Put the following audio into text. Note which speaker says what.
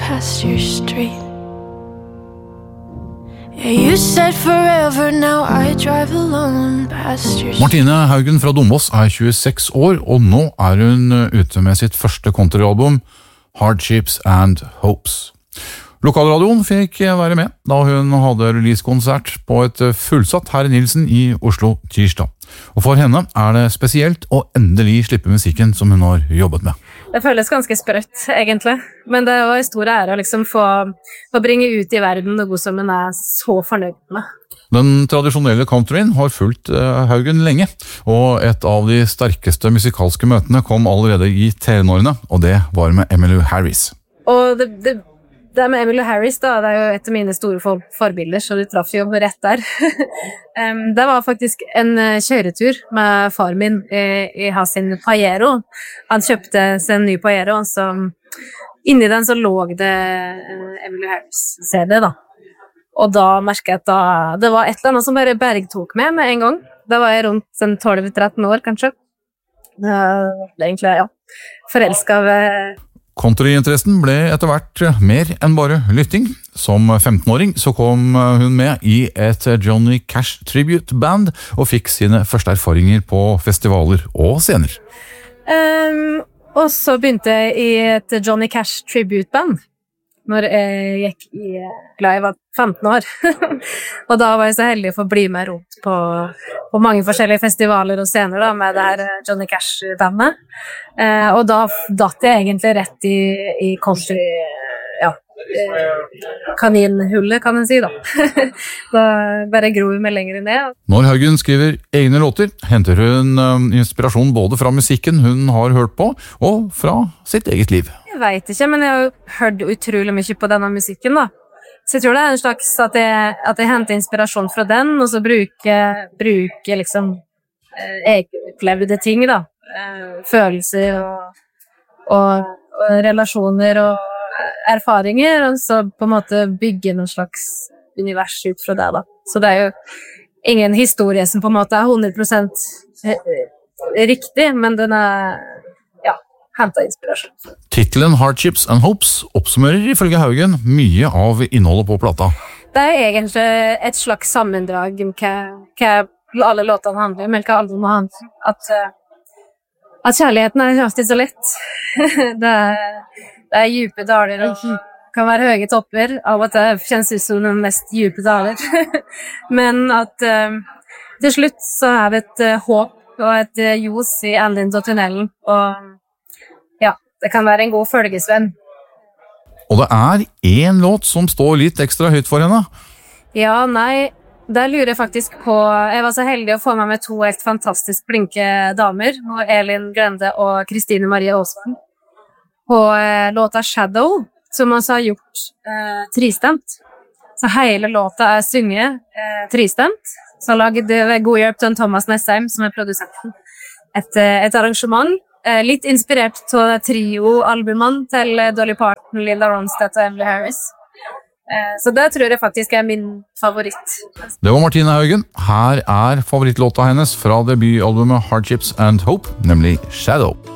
Speaker 1: past your street. Yeah, you said forever, now I drive alone past your street.
Speaker 2: Martine Haugen fra Dombås 26 år, og nå hun ute med sitt første countryalbum, Hardships and Hopes. Lokalradioen fikk være med da hun hadde releasekonsert på et fullsatt Herre Nilsen i Oslo tirsdag. Og for henne det spesielt å endelig slippe musikken som hun har jobbet med.
Speaker 3: Det føles ganske sprøtt, egentlig. Men det var en stor ære å liksom få bringe ut i verden noe som hun så fornøyd med.
Speaker 2: Den tradisjonelle countryen har fulgt Haugen lenge, og et av de sterkeste musikalske møtene kom allerede i tenårene, og det var med Emmylou Harris.
Speaker 3: Og det med Emmylou Harris da, det jo et av mine store forbilder, så du traff jo rett der. Det var faktisk en kjøretur med far min i sin Pajero. Han kjøpte seg en ny Pajero, så inni den så lå det Emmylou Harris-CD da. Og da merket jeg at det var et eller annet som bare bergtok med en gang. Da var jeg rundt 12-13 år, kanskje. Det egentlig, ja, forelsket av
Speaker 2: Countryinteressen ble etter hvert mer enn bare lytting. Som 15-åring så kom hun med i et Johnny Cash tribute band og fikk sine første erfaringer på festivaler og scener.
Speaker 3: Og så begynte jeg i et Johnny Cash tribute band når jeg gikk glad jeg var 15 år. Og da var jeg så heldig å få bli med rundt på mange forskjellige festivaler og scener da, med det her Johnny Cash-bandet. Og da datt jeg egentlig rett i country, ja, kaninhullet, kan man si da. Da bare gror vi meg lenger ned.
Speaker 2: Når Haugen skriver egne låter, henter hun inspirasjon både fra musikken hun har hørt på, og fra sitt eget liv.
Speaker 3: Jeg vet ikke, men jeg har jo hørt utrolig mye på denne musikken da. Så jeg tror det en slags at jeg henter inspirasjon fra den, og så bruker liksom egenopplevde ting da. Følelser og relasjoner og erfaringer, og så på en måte bygge noen slags univers ut fra det da. Så det jo ingen historie som på en måte 100% riktig, men den hentet inspirasjon.
Speaker 2: Titelen Hardships and Hopes oppsummerer ifølge Haugen mye av innholdet på plata.
Speaker 3: Det egentlig et slags sammendrag om hva alle låtene handler om, eller hva albumet handler om. At kjærligheten alltid så lett. Det djupe daler, og kan være høye topper, av at det kjennes ut som den mest djupe daler. Men at til slutt så det et håp og et ljos i enden av tunnelen, og det kan være en god følgesvenn.
Speaker 2: Og det en låt som står litt ekstra høyt for henne.
Speaker 3: Ja, nei, der lurer jeg faktisk på. Jeg var så heldig å få med 2 helt fantastisk flinke damer, Elin Grende og Kristine Marie Aasvang, på låta Shadow, som også har gjort tristemt. Så hele låta synget tristemt. Så har laget god hjelp til Thomas Nessheim, som produsenten. Et arrangement. Litt inspirert av trio-albumene til Dolly Parton, Linda Ronstadt og Emmylou Harris. Så det tror jeg faktisk min favoritt.
Speaker 2: Det var Martine Haugen. Her favorittlåta hennes fra debutalbumet Hardships and Hope, nemlig Shadow.